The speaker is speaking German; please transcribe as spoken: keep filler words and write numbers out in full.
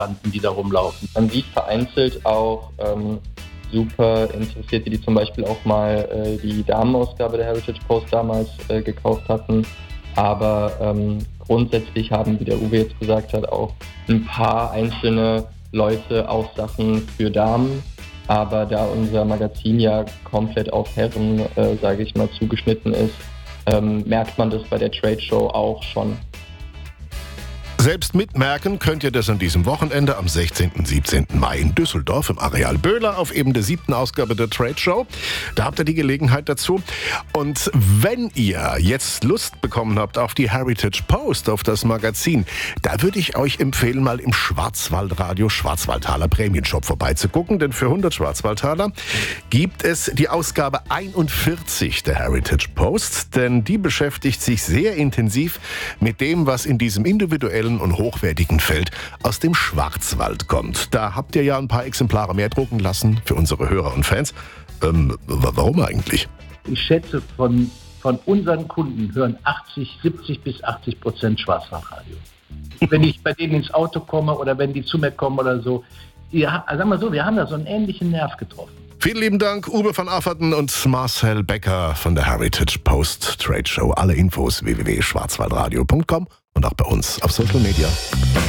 die da rumlaufen. Man sieht vereinzelt auch ähm, super Interessierte, die zum Beispiel auch mal äh, die Damenausgabe der Heritage Post damals äh, gekauft hatten. Aber ähm, grundsätzlich haben, wie der Uwe jetzt gesagt hat, auch ein paar einzelne Leute auch Sachen für Damen. Aber da unser Magazin ja komplett auf Herren, äh, sage ich mal, zugeschnitten ist, ähm, merkt man das bei der Trade Show auch schon. Selbst mitmerken könnt ihr das an diesem Wochenende am sechzehnten und siebzehnten Mai in Düsseldorf im Areal Böhler auf eben der siebten Ausgabe der Trade Show. Da habt ihr die Gelegenheit dazu. Und wenn ihr jetzt Lust bekommen habt auf die Heritage Post, auf das Magazin, da würde ich euch empfehlen, mal im Schwarzwaldradio Schwarzwaldtaler Prämienshop vorbeizugucken. Denn für hundert Schwarzwaldtaler gibt es die Ausgabe einundvierzig der Heritage Post. Denn die beschäftigt sich sehr intensiv mit dem, was in diesem individuellen und hochwertigen Feld aus dem Schwarzwald kommt. Da habt ihr ja ein paar Exemplare mehr drucken lassen für unsere Hörer und Fans. Ähm, warum eigentlich? Ich schätze, von, von unseren Kunden hören achtzig, siebzig bis achtzig Prozent Schwarzwaldradio. Wenn ich bei denen ins Auto komme oder wenn die zu mir kommen oder so, ja, sagen wir so, wir haben da so einen ähnlichen Nerv getroffen. Vielen lieben Dank, Uwe van Afferten und Marcel Becker von der Heritage Post Trade Show. Alle Infos w w w punkt schwarzwaldradio punkt com und auch bei uns auf Social Media.